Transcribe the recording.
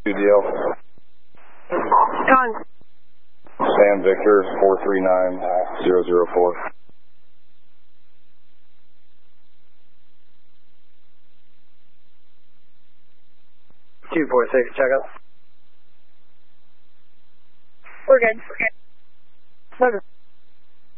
2DL. Con. Sam Victor 439004. 246, check up. We're good. Okay.